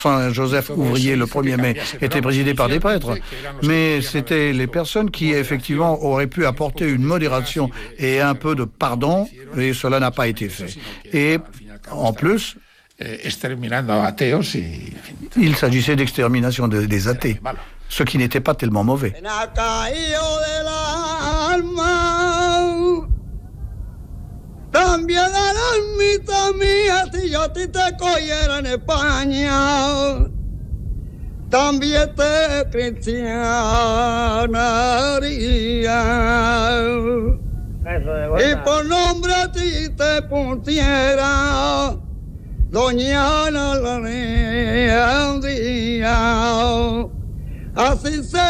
Saint-Joseph ouvrier le 1er mai était présidé par des prêtres, mais c'était les personnes qui effectivement auraient pu apporter une modération et un peu de pardon, et cela n'a pas été fait. Et en plus, il s'agissait d'extermination des athées, ce qui n'était pas tellement mauvais. También a la almita mía, si yo a ti te cogiera en España, también te cristianaría. Y por nombre a ti te pusiera Doña Ana la Díaz. Así se